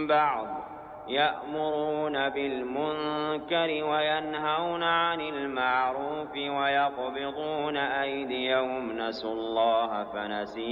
بعض يأمرون بالمنكر وينهون عن المعروف ويقبضون أيديهم نسوا الله فنسيهم